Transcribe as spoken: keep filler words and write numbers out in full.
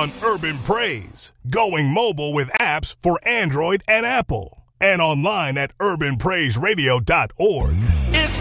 on Urban Praise, going mobile with apps for Android and Apple, and online at urban praise radio dot org.